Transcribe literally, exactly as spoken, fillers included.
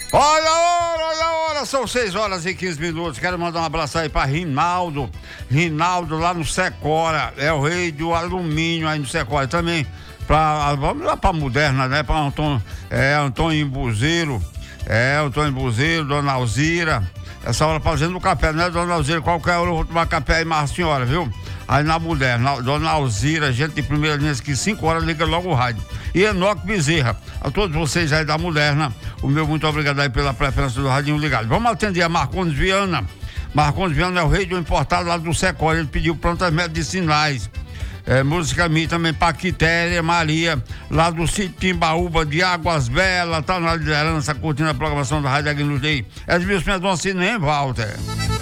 Olha a hora, olha a hora, são seis horas e quinze minutos. Quero mandar um abraço aí pra Rinaldo. Rinaldo lá no Secora, é o rei do alumínio aí no Secora também. Pra, vamos lá pra Moderna, né? Pra Antônio, é, Antônio Buzeiro, é, Antônio Buzeiro, Dona Alzira. Essa hora fazendo o café, né, Dona Alzira? Qualquer hora eu vou tomar café aí, mas a senhora, viu? Aí na Moderna, Dona Alzira, gente de primeira linha, que cinco horas liga logo o rádio. E Enoque Bezerra, a todos vocês aí da Moderna, o meu muito obrigado aí pela preferência do radinho ligado. Vamos atender a Marcondes Viana. Marcondes Viana é o rei do importado lá do Secor, ele pediu prontas medicinais. É, música minha também pra Quitéria Maria, lá do sítio Timbaúba de Águas Belas, tá na liderança, curtindo a programação da Rádio Aguiluz aí. É de Wilson Mendonça e nem Walter.